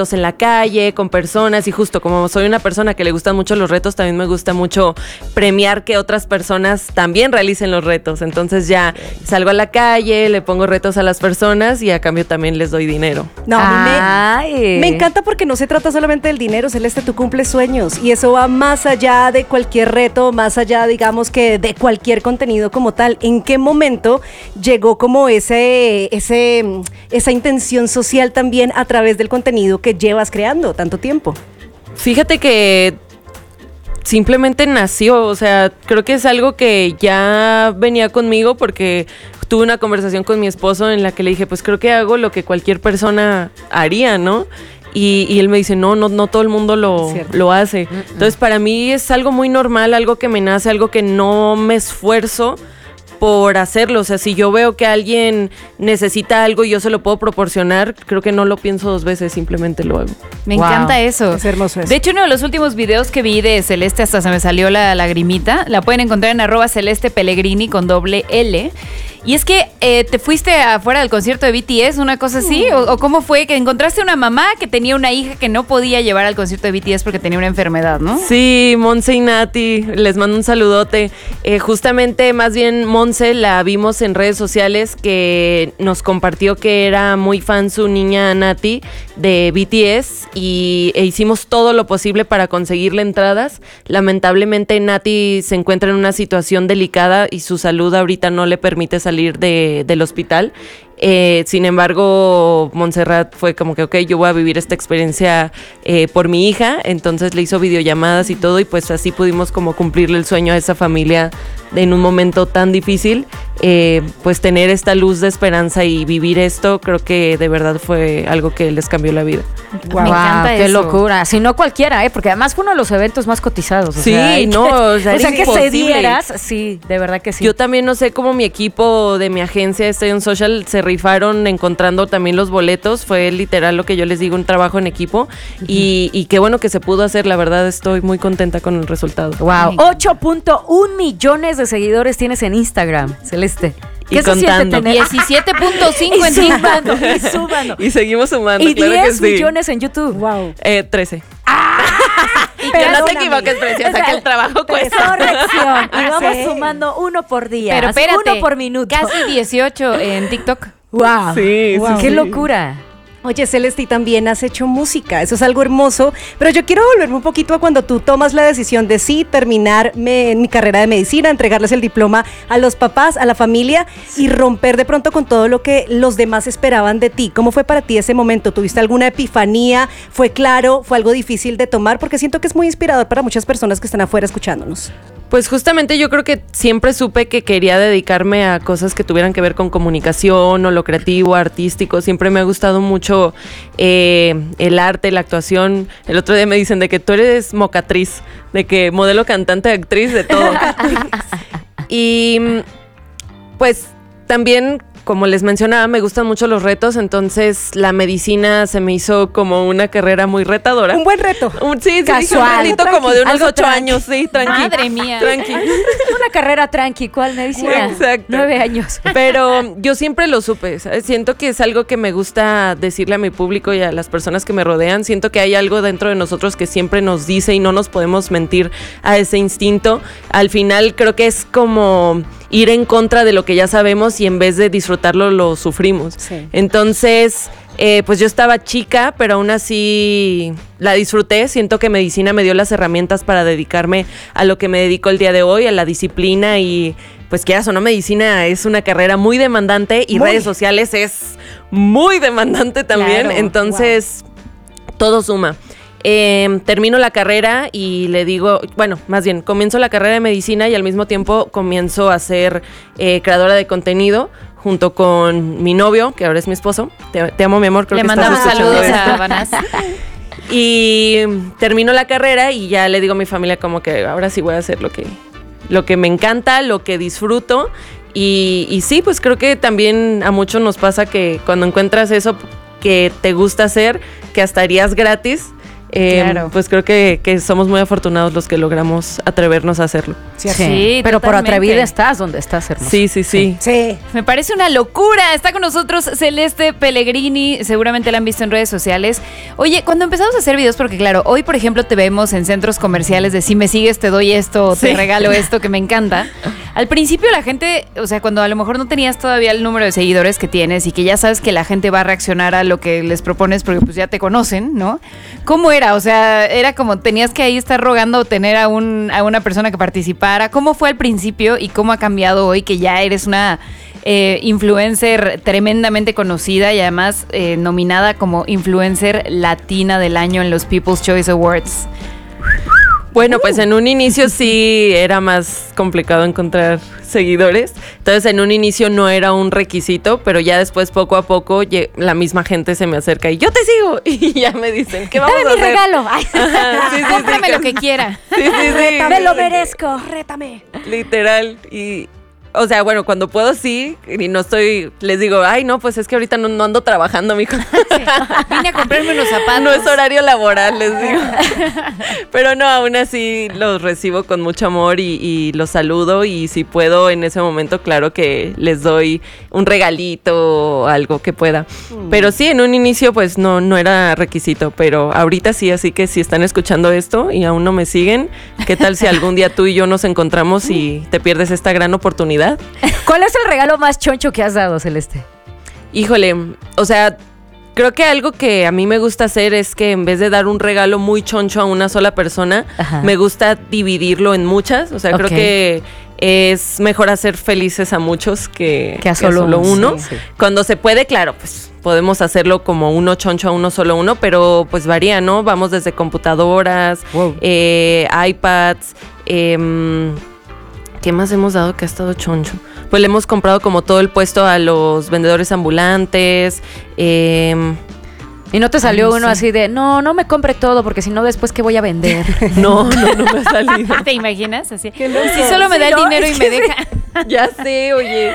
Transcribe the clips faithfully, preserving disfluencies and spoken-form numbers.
retos en la calle, con personas, y justo como soy una persona que le gustan mucho los retos, también me gusta mucho premiar que otras personas también realicen los retos. Entonces ya salgo a la calle, le pongo retos a las personas y a cambio también les doy dinero. No, a mí me, me encanta porque no se trata solamente del dinero, Celeste, tú cumples sueños y eso va más allá de cualquier reto, más allá, digamos, que de cualquier contenido como tal. ¿En qué momento llegó como ese, ese, esa intención social también a través del contenido que llevas creando tanto tiempo? Fíjate que simplemente nació, o sea, creo que es algo que ya venía conmigo porque tuve una conversación con mi esposo en la que le dije, pues creo que hago lo que cualquier persona haría, ¿no? Y, y él me dice, no, no, no todo el mundo lo, lo hace. Uh-uh. Entonces, para mí es algo muy normal, algo que me nace, algo que no me esfuerzo por hacerlo. O sea, si yo veo que alguien necesita algo y yo se lo puedo proporcionar, creo que no lo pienso dos veces, simplemente lo hago. Me wow. encanta eso. Es hermoso eso. De hecho, uno de los últimos videos que vi de Celeste, hasta se me salió la lagrimita, la pueden encontrar en arroba Celeste Pellegrini con doble L. Y es que eh, te fuiste afuera del concierto de B T S, una cosa así, mm. o, o cómo fue que encontraste una mamá que tenía una hija que no podía llevar al concierto de B T S porque tenía una enfermedad, ¿no? Sí, Monse y Nati, les mando un saludote. Eh, justamente, más bien, Monse la vimos en redes sociales que nos compartió que era muy fan su niña Nati de B T S y e hicimos todo lo posible para conseguirle entradas. Lamentablemente, Nati se encuentra en una situación delicada y su salud ahorita no le permite salir salir de, del hospital. Eh, sin embargo, Montserrat fue como que, ok, yo voy a vivir esta experiencia eh, por mi hija, entonces le hizo videollamadas y todo, y pues así pudimos como cumplirle el sueño a esa familia en un momento tan difícil. Eh, pues tener esta luz de esperanza y vivir esto, creo que de verdad fue algo que les cambió la vida. Wow, me encanta qué eso. Locura. Si no cualquiera, ¿eh? Porque además fue uno de los eventos más cotizados. O sí, sea, no, o sea, o sea que imposible. cedieras, sí, de verdad que sí. Yo también no sé cómo mi equipo de mi agencia Stadium Social se rifaron encontrando también los boletos. Fue literal lo que yo les digo, un trabajo en equipo. Uh-huh. y, y qué bueno que se pudo hacer. La verdad estoy muy contenta con el resultado. Wow, ocho punto uno millones de seguidores tienes en Instagram, Celeste. Y contando. diecisiete punto cinco en sumando, y sumando. Y seguimos sumando, y claro diez que sí. millones en YouTube. Wow. Eh, trece. ¡Ah! Pero no te equivoques, preciosa, que el trabajo cuesta. Corrección. Y vamos ¿sí? sumando uno por día. Pero espérate, uno por minuto. Casi dieciocho en TikTok. Wow. Sí, wow. sí, Qué sí. locura. Oye, Celeste, y también has hecho música, eso es algo hermoso, pero yo quiero volverme un poquito a cuando tú tomas la decisión de sí terminar me, mi carrera de medicina, entregarles el diploma a los papás, a la familia y romper de pronto con todo lo que los demás esperaban de ti. ¿Cómo fue para ti ese momento? ¿Tuviste alguna epifanía? ¿Fue claro? ¿Fue algo difícil de tomar? Porque siento que es muy inspirador para muchas personas que están afuera escuchándonos. Pues justamente yo creo que siempre supe que quería dedicarme a cosas que tuvieran que ver con comunicación o lo creativo, artístico. Siempre me ha gustado mucho eh, el arte, la actuación. El otro día me dicen de que tú eres mocatriz, de que modelo, cantante, actriz, de todo. Y pues también, como les mencionaba, me gustan mucho los retos, entonces la medicina se me hizo como una carrera muy retadora. Un buen reto. Un, sí, casual. sí, un retito como de unos Algo ocho tranqui. años, sí, tranqui. Madre mía. Tranqui. Una carrera tranqui, ¿cuál medicina? Exacto. Nueve años. Pero yo siempre lo supe, ¿sabes? Siento que es algo que me gusta decirle a mi público y a las personas que me rodean. Siento que hay algo dentro de nosotros que siempre nos dice y no nos podemos mentir a ese instinto. Al final creo que es como ir en contra de lo que ya sabemos y en vez de disfrutarlo lo sufrimos. Sí. Entonces, eh, pues yo estaba chica, pero aún así la disfruté. Siento que medicina me dio las herramientas para dedicarme a lo que me dedico el día de hoy, a la disciplina y pues quieras o no, medicina es una carrera muy demandante y muy. Redes sociales es muy demandante también. Claro, entonces, wow. Todo suma. Eh, termino la carrera y le digo, bueno, más bien, comienzo la carrera de medicina y al mismo tiempo comienzo a ser eh, creadora de contenido junto con mi novio, que ahora es mi esposo. Te, te amo, mi amor. Creo le que mandamos estás saludos esto. a Vanás. Y termino la carrera y ya le digo a mi familia como que ahora sí voy a hacer lo que, lo que me encanta, lo que disfruto. Y, y sí, pues creo que también a muchos nos pasa que cuando encuentras eso que te gusta hacer, que hasta harías gratis, eh, Claro. pues creo que, que somos muy afortunados los que logramos atrevernos a hacerlo. Sí, Sí, pero por totalmente. atrevida estás donde estás, hermosa. Sí, sí, sí. Sí. Me parece una locura. Está con nosotros Celeste Pellegrini. Seguramente la han visto en redes sociales. Oye, cuando empezamos a hacer videos, porque claro, hoy por ejemplo te vemos en centros comerciales de si me sigues te doy esto, o te Sí. regalo esto, que me encanta. Al principio la gente, o sea, cuando a lo mejor no tenías todavía el número de seguidores que tienes y que ya sabes que la gente va a reaccionar a lo que les propones porque pues ya te conocen, ¿no? ¿Cómo era? O sea, era como tenías que ahí estar rogando tener a, un, a una persona que participara. ¿Cómo fue al principio y cómo ha cambiado hoy que ya eres una eh, influencer tremendamente conocida y además eh, nominada como influencer latina del año en los People's Choice Awards? Bueno, pues en un inicio sí era más complicado encontrar seguidores. Entonces en un inicio no era un requisito, pero ya después poco a poco lle- la misma gente se me acerca y yo te sigo. Y ya me dicen, ¿qué vamos Dame a mi hacer? regalo. Ay. Ajá, sí, sí, sí, Cómprame que- lo que quiera. Sí, sí, sí. Me lo merezco, rétame. Literal. Y, o sea, bueno, cuando puedo sí, y no estoy, les digo, ay, no, pues es que ahorita no, no ando trabajando, mijo. Vine a comprarme unos zapatos. No es horario laboral, les digo. Pero no, aún así los recibo con mucho amor y, y los saludo. Y si puedo en ese momento, claro que les doy un regalito o algo que pueda. Pero sí, en un inicio pues no, no era requisito, pero ahorita sí, así que si están escuchando esto y aún no me siguen, ¿qué tal si algún día tú y yo nos encontramos y te pierdes esta gran oportunidad? ¿Cuál es el regalo más choncho que has dado, Celeste? Híjole, o sea, creo que algo que a mí me gusta hacer es que en vez de dar un regalo muy choncho a una sola persona, Ajá. me gusta dividirlo en muchas. O sea, creo Ok. que es mejor hacer felices a muchos que, Que a solo uno, uno. sí, sí. Cuando se puede, claro, pues podemos hacerlo como uno choncho a uno solo uno, pero pues varía, ¿no? Vamos desde computadoras, Wow. eh, iPads, em, ¿qué más hemos dado que ha estado choncho? Pues le hemos comprado como todo el puesto a los vendedores ambulantes. Eh, Y no te salió Ay, no uno sé. así de, no, no me compre todo, porque si no, después, ¿qué voy a vender? no, no, no me ha salido. ¿Te imaginas? Así. Qué loco. Si solo me da Sí, el no, dinero es y me que sí. deja. Ya sé, oye.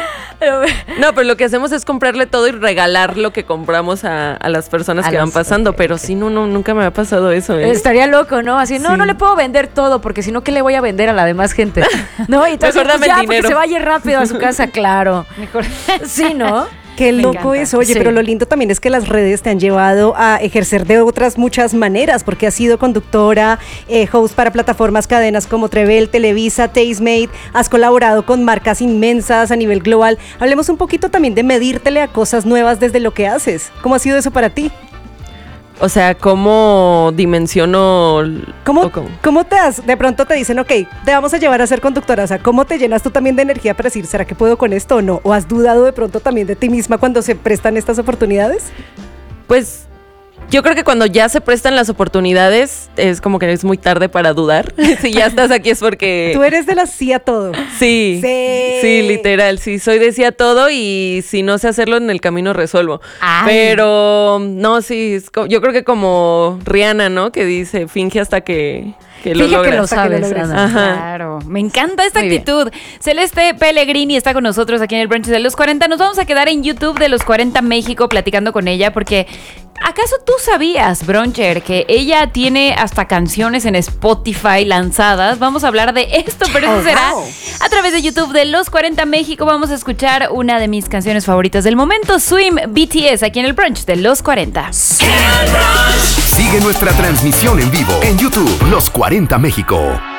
No, pero lo que hacemos es comprarle todo y regalar lo que compramos a, a las personas A que van las- pasando. ok, Pero ok. sí, no, no, nunca me ha pasado eso, ¿eh? Estaría loco, ¿no? Así, no, Sí. no le puedo vender todo, porque si no, ¿qué le voy a vender a la demás gente? No, y entonces, Mejor dame pues, el ya, porque dinero. se vaya rápido a su casa, claro. Mejor. Sí, ¿no? Qué Me loco encanta. eso, oye, Sí. pero lo lindo también es que las redes te han llevado a ejercer de otras muchas maneras, porque has sido conductora, eh, host para plataformas, cadenas como Trevel, Televisa, Tastemade, has colaborado con marcas inmensas a nivel global. Hablemos un poquito también de medírtele a cosas nuevas desde lo que haces. ¿Cómo ha sido eso para ti? O sea, ¿cómo dimensiono? ¿Cómo, o cómo? cómo te has, de pronto te dicen, ok, te vamos a llevar a ser conductora? O sea, ¿cómo te llenas tú también de energía para decir, ¿será que puedo con esto o no? ¿O has dudado de pronto también de ti misma cuando se prestan estas oportunidades? Pues yo creo que cuando ya se prestan las oportunidades es como que es muy tarde para dudar. Si ya estás aquí es porque... Tú eres de la sí a todo. Sí, Sí. sí, literal, sí, soy decía todo y si no sé hacerlo en el camino resuelvo. Ay. Pero no, sí, es co- yo creo que como Rihanna, ¿no? Que dice, finge hasta que, que lo Fíjate que logras. lo Hasta que lo sabes, logres. Ana. Ajá. Claro, me encanta esta Muy bien. actitud. Celeste Pellegrini está con nosotros aquí en el brunch de los cuarenta. Nos vamos a quedar en YouTube de los cuarenta México platicando con ella porque ¿acaso tú sabías, bruncher, que ella tiene hasta canciones en Spotify lanzadas? Vamos a hablar de esto, pero eso Oh, será wow. a través de YouTube de los cuarenta México. Vamos a escuchar una de mis canciones favoritas del momento, Swim B T S, aquí en el brunch de los cuarenta. Sigue nuestra transmisión en vivo en YouTube Los cuarenta México.